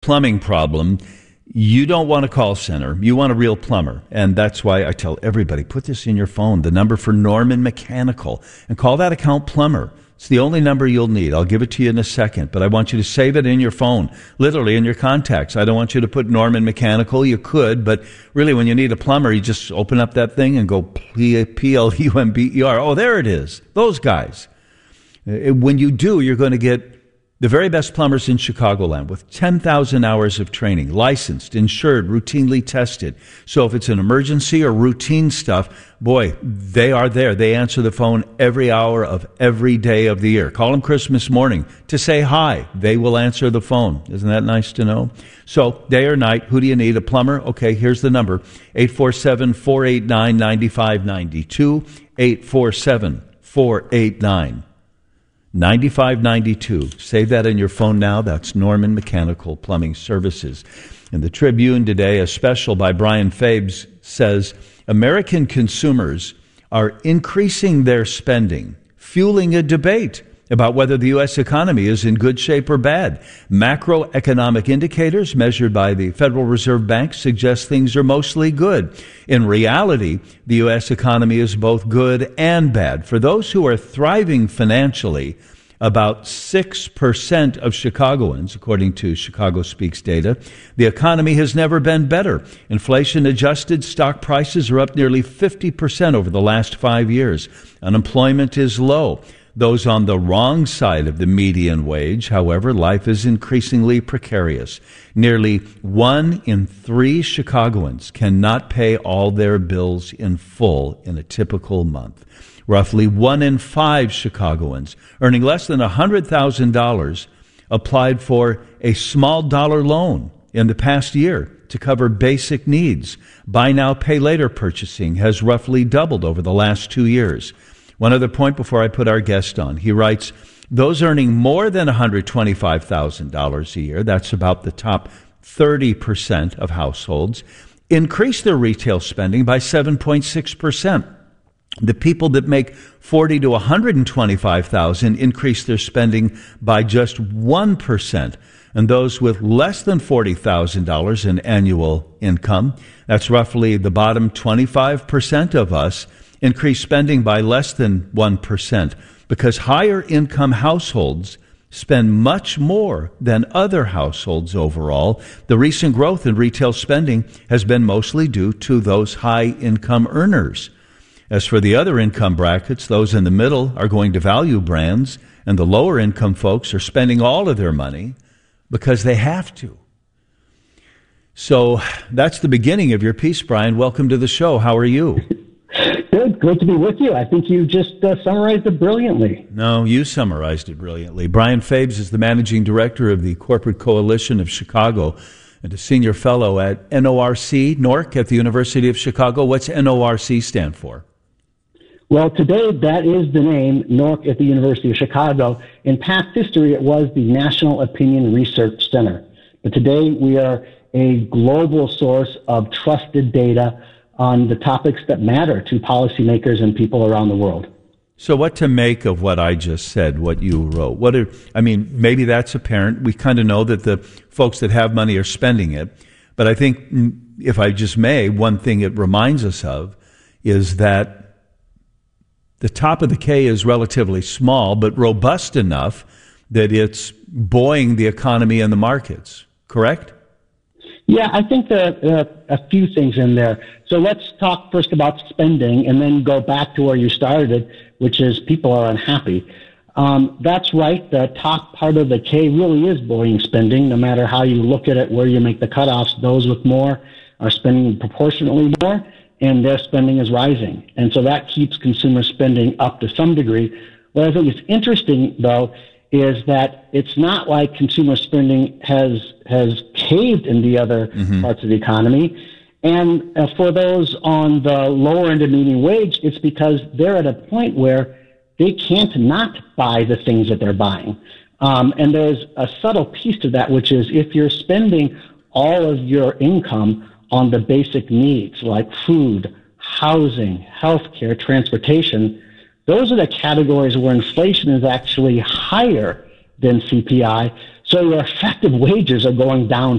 plumbing problem, you don't want a call center. You want a real plumber. And that's why I tell everybody, put this in your phone, the number for Norman Mechanical, and call that account plumber. It's the only number you'll need. I'll give it to you in a second, but I want you to save it in your phone, literally in your contacts. I don't want you to put Norman Mechanical. You could, but really when you need a plumber, you just open up that thing and go Plumber. Oh, there it is. Those guys. When you do, you're going to get the very best plumbers in Chicagoland with 10,000 hours of training, licensed, insured, routinely tested. So if it's an emergency or routine stuff, boy, they are there. They answer the phone every hour of every day of the year. Call them Christmas morning to say hi. They will answer the phone. Isn't that nice to know? So day or night, who do you need? A plumber? Okay, here's the number, 847-489-9592, 847-489-9592. 9592. Save that in your phone now. That's Norman Mechanical Plumbing Services. In the Tribune today, a special by Brian Fabes says, American consumers are increasing their spending, fueling a debate about whether the U.S. economy is in good shape or bad. Macroeconomic indicators measured by the Federal Reserve Bank suggest things are mostly good. In reality, the U.S. economy is both good and bad. For those who are thriving financially, about 6% of Chicagoans, according to Chicago Speaks data, the economy has never been better. Inflation-adjusted stock prices are up nearly 50% over the last 5 years. Unemployment is low. Those on the wrong side of the median wage, however, life is increasingly precarious. Nearly 1 in 3 Chicagoans cannot pay all their bills in full in a typical month. Roughly 1 in 5 Chicagoans earning less than $100,000 applied for a small dollar loan in the past year to cover basic needs. Buy now, pay later purchasing has roughly doubled over the last 2 years. One other point before I put our guest on. He writes, those earning more than $125,000 a year, that's about the top 30% of households, increase their retail spending by 7.6%. The people that make $40,000 to $125,000 increase their spending by just 1%. And those with less than $40,000 in annual income, that's roughly the bottom 25% of us, increase spending by less than 1%, because higher income households spend much more than other households overall. The recent growth in retail spending has been mostly due to those high income earners. As for the other income brackets, those in the middle are going to value brands, and the lower income folks are spending all of their money because they have to. So that's the beginning of your piece, Brian. Welcome to the show. How are you? Good to be with you. I think you just summarized it brilliantly. No, you summarized it brilliantly. Brian Fabes is the managing director of the Corporate Coalition of Chicago and a senior fellow at NORC, NORC, at the University of Chicago. What's NORC stand for? Well, today that is the name, NORC at the University of Chicago. In past history, it was the National Opinion Research Center. But today we are a global source of trusted data on the topics that matter to policymakers and people around the world. So what to make of what I just said, what you wrote? Maybe that's apparent. We kind of know that the folks that have money are spending it. But I think, if I just may, one thing it reminds us of is that the top of the K is relatively small, but robust enough that it's buoying the economy and the markets, correct? Yeah, I think there are a few things in there. So let's talk first about spending and then go back to where you started, which is people are unhappy. That's right. The top part of the K really is buoying spending. No matter how you look at it, where you make the cutoffs, those with more are spending proportionately more, and their spending is rising. And so that keeps consumer spending up to some degree. What I think is interesting, though, is that it's not like consumer spending has caved in the other parts of the economy. And for those on the lower end of median wage, it's because they're at a point where they can't not buy the things that they're buying. And there's a subtle piece to that, which is if you're spending all of your income on the basic needs like food, housing, healthcare, transportation, those are the categories where inflation is actually higher than CPI. So your effective wages are going down